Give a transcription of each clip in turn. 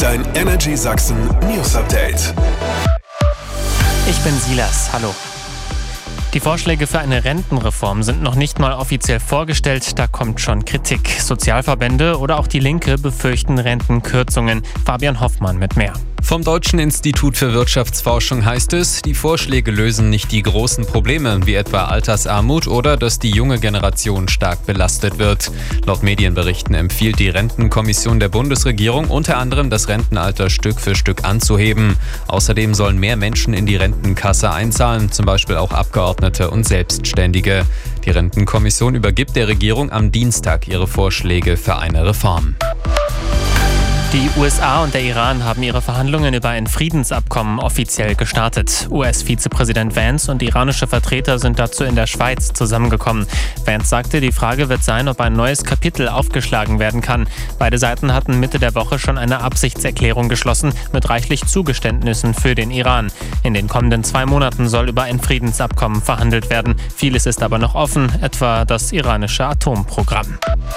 Dein Energy Sachsen News Update. Ich bin Silas, hallo. Die Vorschläge für eine Rentenreform sind noch nicht mal offiziell vorgestellt, da kommt schon Kritik. Sozialverbände oder auch die Linke befürchten Rentenkürzungen. Fabian Hoffmann mit mehr. Vom Deutschen Institut für Wirtschaftsforschung heißt es, die Vorschläge lösen nicht die großen Probleme, wie etwa Altersarmut oder dass die junge Generation stark belastet wird. Laut Medienberichten empfiehlt die Rentenkommission der Bundesregierung unter anderem, das Rentenalter Stück für Stück anzuheben. Außerdem sollen mehr Menschen in die Rentenkasse einzahlen, zum Beispiel auch Abgeordnete und Selbstständige. Die Rentenkommission übergibt der Regierung am Dienstag ihre Vorschläge für eine Reform. Die USA und der Iran haben ihre Verhandlungen über ein Friedensabkommen offiziell gestartet. US-Vizepräsident Vance und iranische Vertreter sind dazu in der Schweiz zusammengekommen. Vance sagte, die Frage wird sein, ob ein neues Kapitel aufgeschlagen werden kann. Beide Seiten hatten Mitte der Woche schon eine Absichtserklärung geschlossen mit reichlich Zugeständnissen für den Iran. In den kommenden 2 Monaten soll über ein Friedensabkommen verhandelt werden. Vieles ist aber noch offen, etwa das iranische Atomprogramm.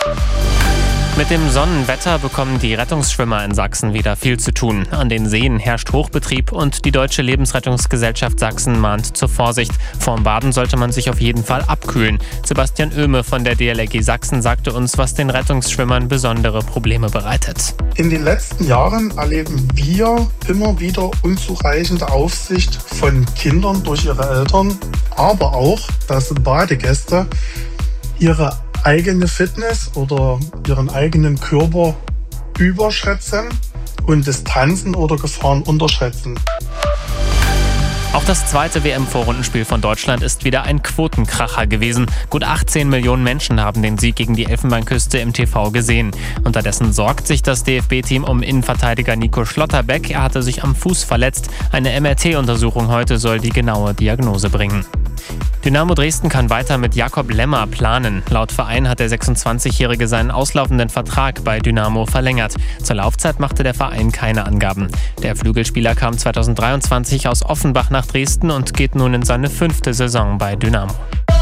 Mit dem Sonnenwetter bekommen die Rettungsschwimmer in Sachsen wieder viel zu tun. An den Seen herrscht Hochbetrieb und die Deutsche Lebensrettungsgesellschaft Sachsen mahnt zur Vorsicht. Vorm Baden sollte man sich auf jeden Fall abkühlen. Sebastian Oehme von der DLRG Sachsen sagte uns, was den Rettungsschwimmern besondere Probleme bereitet. In den letzten Jahren erleben wir immer wieder unzureichende Aufsicht von Kindern durch ihre Eltern, aber auch, dass Badegäste ihre eigene Fitness oder ihren eigenen Körper überschätzen und Distanzen oder Gefahren unterschätzen. Auch das zweite WM-Vorrundenspiel von Deutschland ist wieder ein Quotenkracher gewesen. Gut 18 Millionen Menschen haben den Sieg gegen die Elfenbeinküste im TV gesehen. Unterdessen sorgt sich das DFB-Team um Innenverteidiger Nico Schlotterbeck. Er hatte sich am Fuß verletzt. Eine MRT-Untersuchung heute soll die genaue Diagnose bringen. Dynamo Dresden kann weiter mit Jakob Lemmer planen. Laut Verein hat der 26-Jährige seinen auslaufenden Vertrag bei Dynamo verlängert. Zur Laufzeit machte der Verein keine Angaben. Der Flügelspieler kam 2023 aus Offenbach nach Dresden und geht nun in seine 5. Saison bei Dynamo.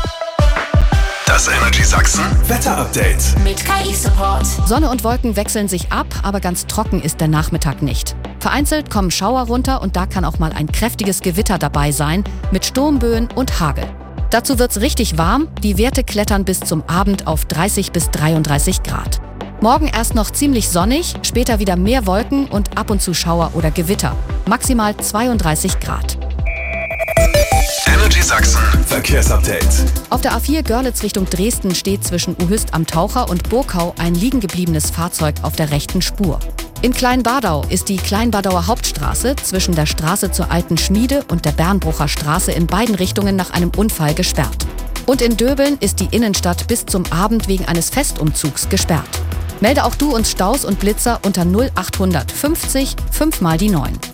Das Energy Sachsen Wetter Update mit KI-Support. Sonne und Wolken wechseln sich ab, aber ganz trocken ist der Nachmittag nicht. Vereinzelt kommen Schauer runter und da kann auch mal ein kräftiges Gewitter dabei sein, mit Sturmböen und Hagel. Dazu wird's richtig warm, die Werte klettern bis zum Abend auf 30 bis 33 Grad. Morgen erst noch ziemlich sonnig, später wieder mehr Wolken und ab und zu Schauer oder Gewitter. Maximal 32 Grad. Energy Sachsen Verkehrsupdate. Auf der A4 Görlitz Richtung Dresden steht zwischen Uhüst am Taucher und Burkau ein liegengebliebenes Fahrzeug auf der rechten Spur. In Kleinbadau ist die Kleinbadauer Hauptstraße zwischen der Straße zur Alten Schmiede und der Bernbrucher Straße in beiden Richtungen nach einem Unfall gesperrt. Und in Döbeln ist die Innenstadt bis zum Abend wegen eines Festumzugs gesperrt. Melde auch du uns Staus und Blitzer unter 0800 50 5 mal die 9.